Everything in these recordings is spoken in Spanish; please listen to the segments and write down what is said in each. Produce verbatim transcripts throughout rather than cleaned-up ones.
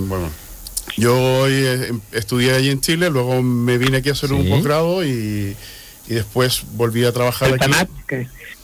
bueno, yo hoy estudié allí en Chile, luego me vine aquí a hacer ¿Sí? un posgrado y, y después volví a trabajar aquí. ¿Qué?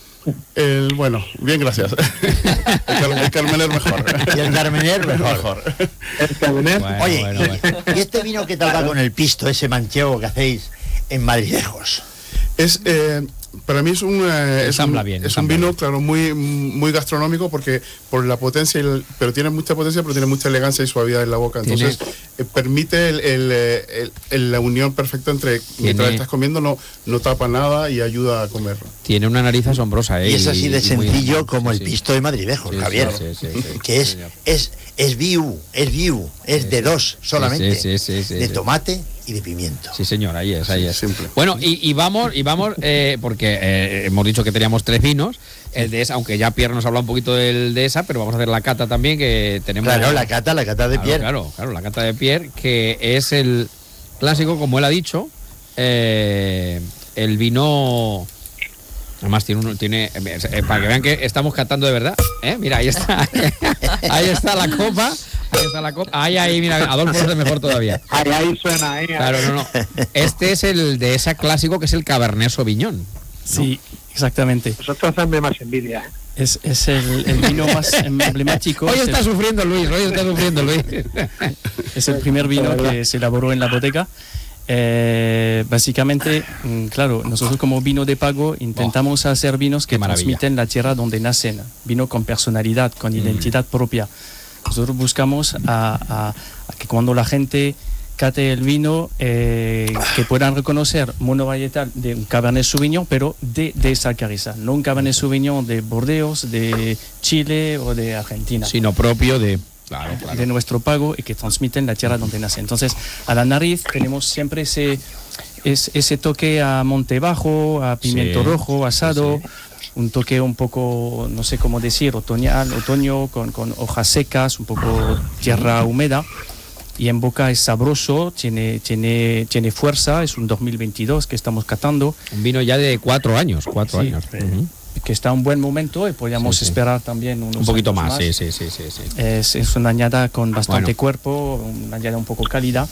El, bueno, bien, gracias. El, car el Carmener mejor. Y el Carmener mejor. mejor. El Carmener. Bueno, Oye, bueno, y, bueno. ¿y este vino qué tal va con el pisto, ese manchego que hacéis en Madridejos? Es, eh, para mí es un, eh, es un, bien, es un vino, bien. claro, muy, muy gastronómico porque por la potencia, y el, pero tiene mucha potencia, pero tiene mucha elegancia y suavidad en la boca. Entonces eh, permite el, el, el, el, la unión perfecta entre tiene, mientras estás comiendo, no, no tapa nada y ayuda a comer. Tiene una nariz asombrosa, ¿eh? Y es así de sencillo muy, como sí, el pisto de Madridejos, sí, Javier. Sí, sí, sí, sí, que es, es, es viu, es viu, es sí, de dos solamente, sí, sí, sí, sí, de sí. tomate y de pimiento. Sí, señor, ahí es, ahí sí, es. Simple. Bueno, y, y vamos, y vamos, eh, porque eh, hemos dicho que teníamos tres vinos, el de esa, aunque ya Pierre nos habla un poquito del de esa, pero vamos a hacer la cata también, que tenemos... Claro, la cata, la cata de claro, Pierre. Claro, claro, la cata de Pierre, que es el clásico, como él ha dicho, eh, el vino... Además tiene uno, tiene, eh, para que vean que estamos catando de verdad, ¿eh? Mira, ahí está, ahí está la copa, ahí está la copa, ahí, ahí, mira, Adolfo lo hace mejor todavía. Ahí, ahí suena, ahí. Claro, no, no. Este es el de ese clásico que es el Cabernet Sauvignon, ¿no? Sí, exactamente. Vosotros hacedme más envidia, ¿eh? Es, es el, el vino más emblemático. Hoy está el, sufriendo Luis, hoy está sufriendo Luis. Es el primer vino que se elaboró en la bodega. Eh, básicamente, claro, nosotros como vino de pago intentamos oh, hacer vinos que transmiten la tierra donde nacen, vino con personalidad, con mm. identidad propia. Nosotros buscamos a, a, a que cuando la gente cate el vino, eh, que puedan reconocer monovarietal de un Cabernet Sauvignon, pero de, de esa crianza, no un Cabernet Sauvignon de Burdeos, de Chile o de Argentina, sino propio de... Claro, claro. de nuestro pago y que transmiten la tierra donde nace. Entonces, a la nariz tenemos siempre ese, ese, ese toque a monte bajo, a pimiento sí, rojo, asado, sí, sí. un toque un poco, no sé cómo decir, otoñal, otoño, con, con hojas secas, un poco tierra húmeda. Y en boca es sabroso, tiene, tiene, tiene fuerza, es un dos mil veintidós que estamos catando. Un vino ya de cuatro años, cuatro sí, años. Eh, uh-huh. Que está en un buen momento y podríamos sí, sí. esperar también unos un poquito más, más. Sí, sí, sí, sí, sí. Es, es una añada con bastante bueno. cuerpo, una añada un poco cálida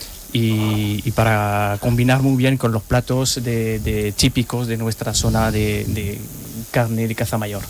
y, y para combinar muy bien con los platos de, de típicos de nuestra zona de, de carne de caza mayor.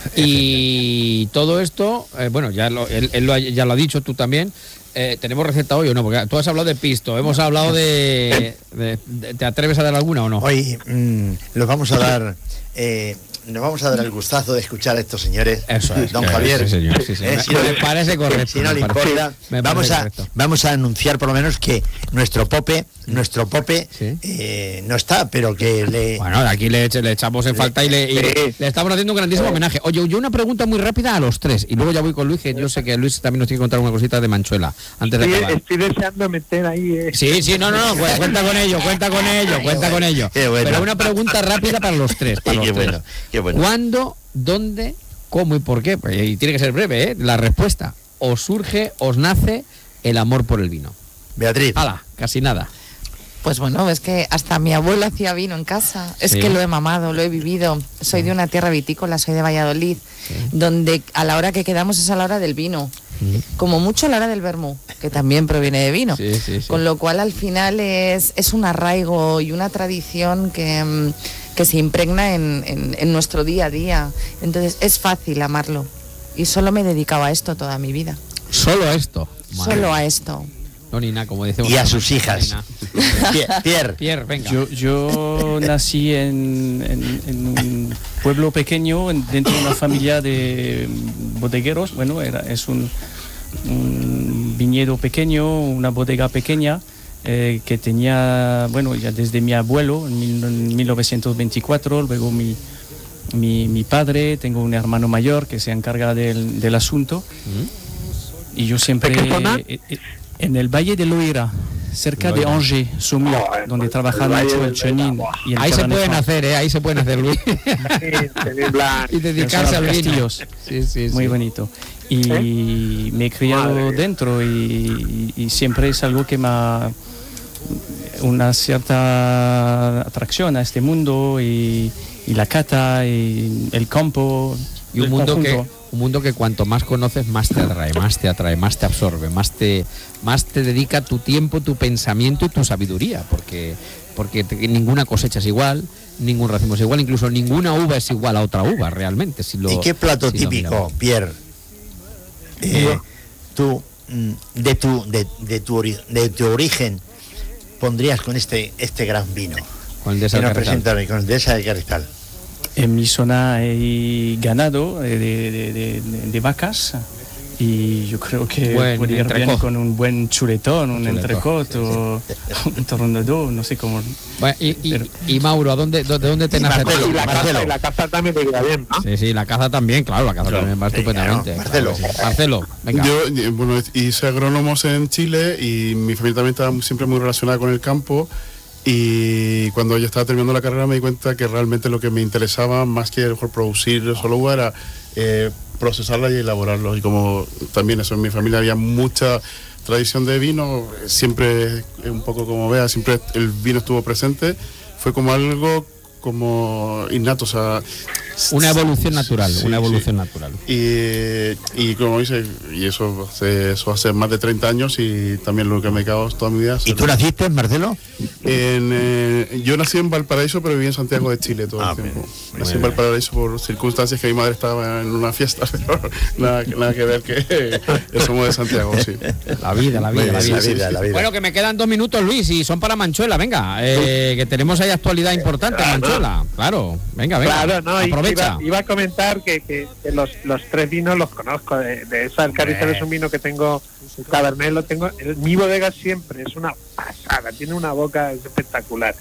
Y todo esto, eh, bueno, ya lo, él, él lo ha, ya lo ha dicho, tú también. Eh, ¿Tenemos receta hoy o no? Porque tú has hablado de pisto, hemos hablado de, de, de... ¿Te atreves a dar alguna o no? Hoy mmm, los vamos a dar... Eh, nos vamos a dar el gustazo de escuchar a estos señores. Eso es, don Javier. Sí, señor, sí, señor. Eh, si me, no, me parece correcto. Si no le importa, vamos a, vamos a anunciar por lo menos que nuestro Pope, nuestro Pope ¿sí? eh, no está, pero que le... Bueno, de aquí le, le echamos en falta y, le, y le, le estamos haciendo un grandísimo homenaje. Oye, yo una pregunta muy rápida a los tres, y luego ya voy con Luis, que yo sé que Luis también nos tiene que contar una cosita de Manchuela, antes de acabar. Estoy deseando meter ahí... Eh. Sí, sí, no, no, no, cuenta con ello, cuenta con ello, cuenta bueno, con ello. Bueno. Pero una pregunta rápida para los tres. Para los qué tres. Bueno, qué bueno. ¿Cuándo, dónde, cómo y por qué? Y tiene que ser breve, ¿eh? La respuesta. ¿Os surge, os nace el amor por el vino? Beatriz. ¡Hala! Casi nada. Pues bueno, es que hasta mi abuelo hacía vino en casa. Es sí. que lo he mamado, lo he vivido. Soy de una tierra vitícola, soy de Valladolid, sí. donde a la hora que quedamos es a la hora del vino. Sí. Como mucho a la hora del vermú, que también proviene de vino. Sí, sí, sí. Con lo cual al final es, es un arraigo y una tradición que, que se impregna en, en, en nuestro día a día. Entonces es fácil amarlo. Y solo me he dedicado a esto toda mi vida. ¿Solo a esto? Madre. Solo a esto. No, Nina, como decimos. Y a sus hijas. Pierre. Pierre, venga. Yo, yo nací en, en, en un pueblo pequeño, dentro de una familia de bodegueros. Bueno, era, es un, un viñedo pequeño, una bodega pequeña, eh, que tenía, bueno, ya desde mi abuelo, en mil novecientos veinticuatro, luego mi, mi, mi padre, tengo un hermano mayor que se encarga del, del asunto. ¿Mm? Y yo siempre... ¿De qué zona? Eh, eh, en el Valle de Loira, cerca Loira. de Angers, Saumur, oh, donde trabaja mucho el Chenin. Y el ahí se pueden hacer, ¿eh? Ahí se pueden hacer, Luis. Sí, y dedicarse al vino. Sí, sí, muy sí. bonito. Y ¿Eh? me he criado Madre dentro y, y, y siempre es algo que me ha una cierta atracción a este mundo y, y la cata y el campo. Y un mundo que, un mundo que cuanto más conoces, más te atrae, más te atrae, más te absorbe, más te, más te dedica tu tiempo, tu pensamiento y tu sabiduría, porque, porque te, ninguna cosecha es igual, ningún racimo es igual, incluso ninguna uva es igual a otra uva, realmente. Si lo, ¿Y qué plato si típico, Pierre, eh, tú, de tu, de, de, tu ori de tu origen, pondrías con este, este gran vino? Con el de esa que nos presenta, con el de esa de Carrizal. En mi zona hay ganado de, de, de, de, de vacas y yo creo que buen puede ir entrecot. bien con un buen chuletón, un Chuletón. entrecot o un tornado, no sé cómo. Bueno, y, y, y Mauro, ¿a dónde, ¿de dónde te nace? Marcelo, Y la, Marcelo. caza, y la caza también te iría bien, ¿no? Sí, sí, la caza también, claro, la caza Claro. también va Sí, estupendamente. claro. claro Marcelo. que sí. Marcelo, venga. Yo, eh, bueno, hice agrónomos en Chile y mi familia también estaba siempre muy relacionada con el campo. Y cuando yo estaba terminando la carrera me di cuenta que realmente lo que me interesaba más que a lo mejor producir solo uva era eh, procesarla y elaborarlo. Y como también eso en mi familia había mucha tradición de vino, siempre, eh, un poco como vea, siempre el vino estuvo presente, fue como algo como innato, o sea... Una evolución natural, Sí, una evolución sí. natural. Y, y como dice, y eso hace, eso hace más de treinta años y también lo que me he dedicado toda mi vida. ¿Y tú naciste, Marcelo? En, eh, yo nací en Valparaíso, pero viví en Santiago de Chile todo Ah, el tiempo. bien. Nací en Valparaíso por circunstancias que mi madre estaba en una fiesta, pero nada, nada que ver que somos de Santiago, sí. La vida, la vida, Muy la bien, vida. la vida, la vida. Bueno, que me quedan dos minutos, Luis, y son para Manchuela, venga, eh, que tenemos ahí actualidad importante en Manchuela. Claro, venga, venga, Claro, no, y aprovecha. Iba, iba a comentar que, que, que los, los tres vinos los conozco. De, de esa, el Carrizal es un vino que tengo, el Cabernet lo tengo. El, mi bodega siempre es una pasada, tiene una boca espectacular.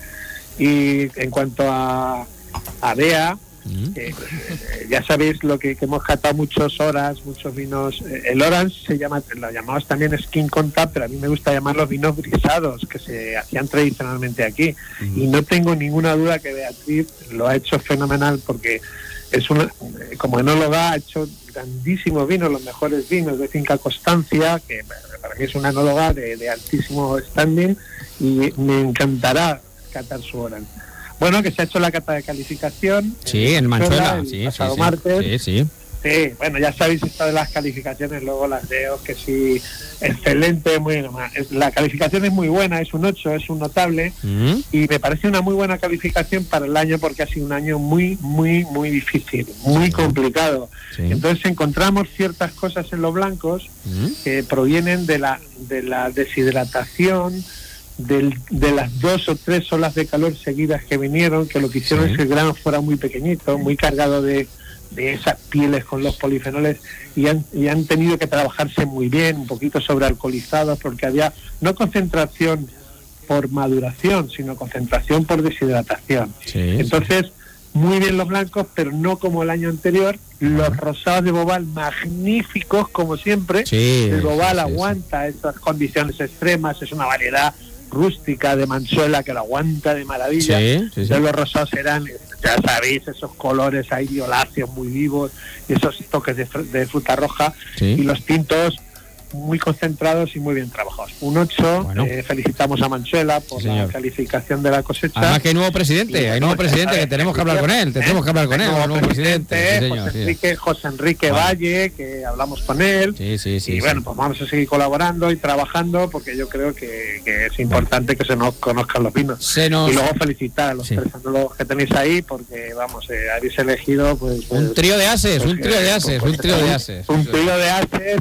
Y en cuanto a, a D E A, Mm. eh, eh, ya sabéis lo que, que hemos catado muchas horas, muchos vinos. Eh, el Orange se llama, lo llamamos también Skin con Tap, pero a mí me gusta llamarlos vinos brisados, que se hacían tradicionalmente aquí. Mm. Y no tengo ninguna duda que Beatriz lo ha hecho fenomenal, porque es una, eh, como enóloga ha hecho grandísimos vinos, los mejores vinos de Finca Constancia, que para mí es una enóloga de, de altísimo standing, y me encantará catar su Orange. Bueno, que se ha hecho la cata de calificación. Sí, en Manchuela, el sí, sí, pasado sí, martes. sí, sí. Sí, bueno, ya sabéis esto de las calificaciones, luego las veo que sí, excelente, muy normal. La calificación es muy buena, es un ocho, es un notable, Mm. y me parece una muy buena calificación para el año porque ha sido un año muy, muy, muy difícil, muy Sí. complicado. Sí. Entonces encontramos ciertas cosas en los blancos Mm. que provienen de la, de la deshidratación, del, de las dos o tres olas de calor seguidas que vinieron, que lo que hicieron Sí. es que el grano fuera muy pequeñito, muy cargado de, de esas pieles con los polifenoles, y han, y han tenido que trabajarse muy bien, un poquito sobrealcoholizados, porque había no concentración por maduración, sino concentración por deshidratación. Sí, Entonces, muy bien los blancos, pero no como el año anterior. Los rosados de Bobal, magníficos como siempre. Sí, el Bobal sí, sí, aguanta esas condiciones extremas, es una variedad rústica de Manchuela que lo aguanta de maravilla. Sí, sí, sí. Entonces los rosados serán, ya sabéis, esos colores ahí violáceos muy vivos y esos toques de, fr de fruta roja. Sí. Y los tintos muy concentrados y muy bien trabajados. Un ocho, Bueno. eh, felicitamos a Manchuela por Sí, la señor. calificación de la cosecha. Además que hay nuevo presidente, Y hay bueno, nuevo presidente a que ver, tenemos que hablar con él, tenemos que hablar con él, Nuevo el nuevo presidente. Sí, señor, José sí. Enrique, José Enrique Vale. Valle, que hablamos con él. Sí, sí, sí. y sí. bueno, pues vamos a seguir colaborando y trabajando porque yo creo que, que es importante que se nos conozcan los vinos. Se nos... Y luego felicitar a los Sí. tres enólogos que tenéis ahí porque, vamos, eh, habéis elegido pues... Un pues, trío de ases, pues un que- trío de ases, pues, un trío de un- ases. Un trío de ases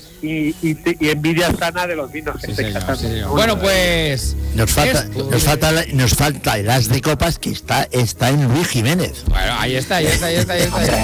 y, y, y envidia sana de los vinos que Sí, estáis señor, catando. sí, señor. Muy Bueno, bien. pues... Nos falta, Esto- nos falta, la- nos falta el as de copas que está, está en Luis Jiménez. Bueno, ahí está, ahí está, ahí está, ahí está. Ahí está.